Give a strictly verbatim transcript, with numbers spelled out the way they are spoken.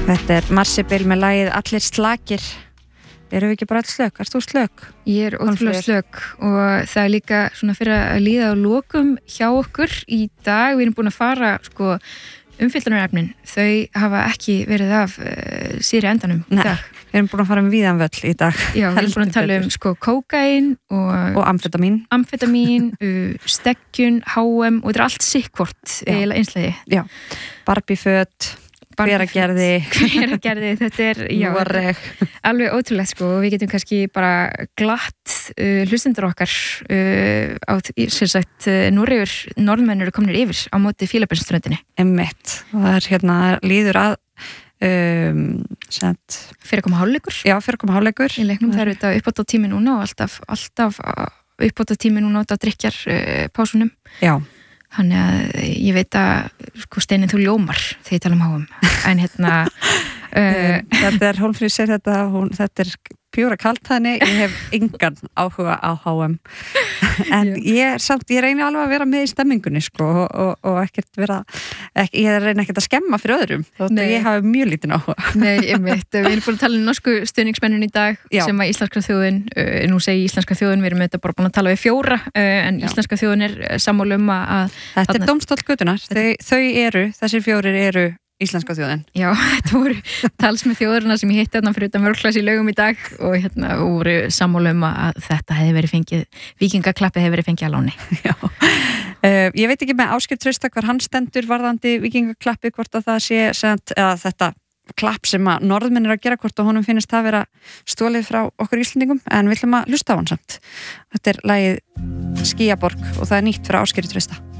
Þetta er Marsibil með lagið Allir slakir. Erum við ekki bara alls slök? Erst þú slök? Ég er ótrúlega slök og það er líka svona fyrir að líða á lokum hjá okkur í dag. Við erum búin að fara sko umfjöllunarefnin. Þau hafa ekki verið af uh, síðri endanum í dag. Nei, við erum búin að fara um víðan völl í dag. Já, við erum búin að tala um sko kókain og, og amfetamín, amfetamín uh, steggjun, H M og þetta er allt sikkvort eiginlega einslagi. Já, Barbie-föt, hveragerði, hveragerði, þetta er já, alveg ótrúlegt sko og við getum kannski bara glatt uh, hlustendur okkar uh, á sem sagt uh, Noregur, norðmenn eru komnir yfir á móti Fílabeinsströndinni. Einmitt, og það er hérna líður að um, sent, fyrir að koma hálfleikur. Já, fyrir að koma hálfleikur. Í leiknum það eru þetta uppátt á tími núna og alltaf, alltaf uppátt á tími núna á drykkjar uh, pásunum. Já. Þannig að ég veit að sko Steinin þú ljómar þegar ég tala um háum en hérna uh, þetta er Hólmfríður sér þetta hún, þetta er pjúra kaltæðni, ég hef engan áhuga á H M en ég, samt, ég reyni alveg að vera með í stemmingunni sko og, og, og ekkert vera ekki, ég reyni ekkert að skemma fyrir öðrum þótt að ég hafi mjög lítinn áhuga. Nei, ég veit, við erum búin að tala um norsku stuðningsmennun í dag Já. Sem að íslenska þjóðin, uh, nú segi íslenska þjóðin, við erum þetta bara búin að tala við fjóra uh, en Já. Íslenska þjóðin er sammála um að þetta er dómstóll götunnar, þau, þau eru, þessir fjórir eru íslenska þjóðin. Já, þetta voru tals með þjóðurina sem ég hitti þarna fyrir utan vörklass í laugum í dag og hérna voru sammála um að þetta hefði verið fengið, vikingaklappið hefði verið fengið að láni. Já, uh, ég veit ekki með Ásgeir Trausta hvar hann stendur varðandi vikingaklappið, hvort að það sé sent, eða þetta klapp sem að norðmenn er að gera, hvort að honum finnist það vera stólið frá okkur íslendingum, en við ætlum að hlusta á hann samt. Þetta er lagið Skýjaborg og það er nýtt frá Ásgeiri Trausta.